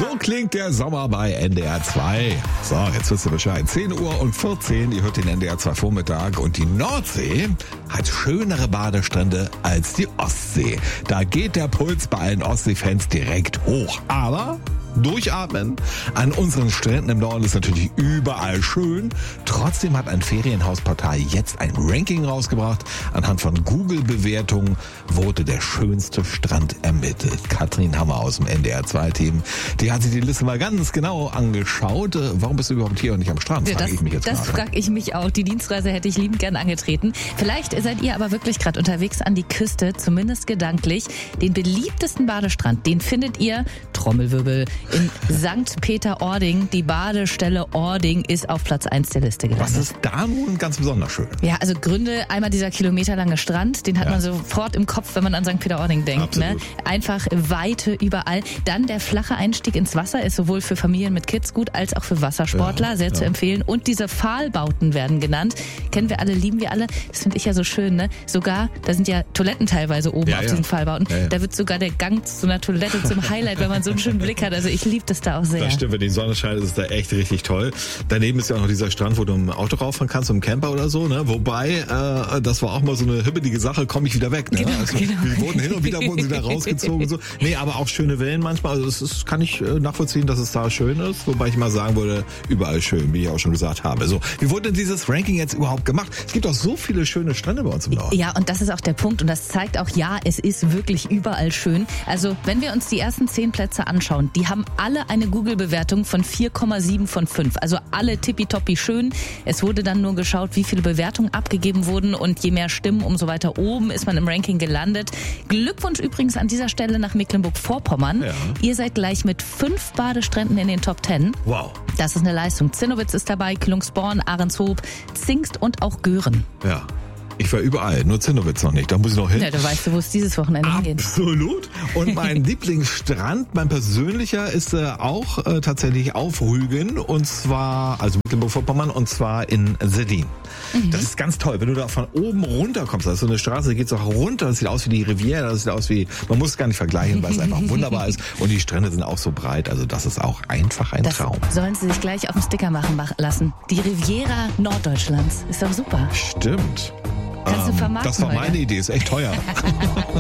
So klingt der Sommer bei NDR 2. So, jetzt wisst ihr Bescheid. 10:14 Uhr, ihr hört den NDR 2 Vormittag und die Nordsee hat schönere Badestrände als die Ostsee. Da geht der Puls bei allen Ostseefans direkt hoch. Aber durchatmen. An unseren Stränden im Norden ist natürlich überall schön. Trotzdem hat ein Ferienhausportal jetzt ein Ranking rausgebracht. Anhand von Google-Bewertungen wurde der schönste Strand ermittelt. Katrin Hammer aus dem NDR2-Team, die hat sich die Liste mal ganz genau angeschaut. Warum bist du überhaupt hier und nicht am Strand? Das frage ich mich auch. Die Dienstreise hätte ich liebend gern angetreten. Vielleicht seid ihr aber wirklich gerade unterwegs an die Küste, zumindest gedanklich. Den beliebtesten Badestrand, den findet ihr, Trommelwirbel, in St. Peter-Ording. Die Badestelle Ording ist auf Platz 1 der Liste gelandet. Was ist da nun ganz besonders schön? Ja, also Gründe, einmal dieser kilometerlange Strand, den hat man sofort im Kopf, wenn man an St. Peter-Ording denkt. Ne? Einfach Weite überall. Dann der flache Einstieg ins Wasser ist sowohl für Familien mit Kids gut, als auch für Wassersportler sehr zu empfehlen. Und diese Pfahlbauten werden genannt. Kennen wir alle, lieben wir alle. Das finde ich ja so schön. Ne? Sogar, da sind ja Toiletten teilweise oben auf diesen Pfahlbauten. Da wird sogar der Gang zu einer Toilette zum Highlight, wenn man so einen schönen Blick hat. Also ich liebe das da auch sehr. Das stimmt, wenn die Sonne scheint, ist es da echt richtig toll. Daneben ist ja auch noch dieser Strand, wo du im Auto rauffahren kannst, im Camper oder so. Ne? Wobei, das war auch mal so eine hibbelige Sache, komme ich wieder weg. Ne? Genau. Die wurden hin und wieder wurden sie da rausgezogen. So. Nee, aber auch schöne Wellen manchmal. Also das kann ich nachvollziehen, dass es da schön ist. Wobei ich mal sagen würde, überall schön, wie ich auch schon gesagt habe. So, wie wurde denn dieses Ranking jetzt überhaupt gemacht? Es gibt auch so viele schöne Strände bei uns im Norden. Ja, und das ist auch der Punkt. Und das zeigt auch, ja, es ist wirklich überall schön. Also, wenn wir uns die ersten 10 Plätze anschauen, die haben alle eine Google-Bewertung von 4,7 von 5. Also alle tippitoppi schön. Es wurde dann nur geschaut, wie viele Bewertungen abgegeben wurden. Und je mehr Stimmen, umso weiter oben ist man im Ranking gelandet. Glückwunsch übrigens an dieser Stelle nach Mecklenburg-Vorpommern. Ja. Ihr seid gleich mit 5 Badestränden in den Top 10. Wow. Das ist eine Leistung. Zinnowitz ist dabei, Kühlungsborn, Ahrenshoop, Zingst und auch Göhren. Ja. Ich war überall, nur Zinnowitz noch nicht. Da muss ich noch hin. Ja, da weißt du, wo es dieses Wochenende hingeht. Absolut. Und mein Lieblingsstrand, mein persönlicher, ist auch tatsächlich auf Rügen. Und zwar, also Mecklenburg-Vorpommern, und zwar in Sellin. Das ist ganz toll, wenn du da von oben runter kommst. Das ist so eine Straße, da geht es auch runter. Das sieht aus wie die Riviera. Das sieht aus wie, man muss es gar nicht vergleichen, weil es einfach wunderbar ist. Und die Strände sind auch so breit. Also das ist auch einfach ein Traum. Sollen sie sich gleich auf den Sticker machen lassen. Die Riviera Norddeutschlands. Ist doch super. Stimmt. Kannst du vermarkten, das war meine Idee, ist echt teuer.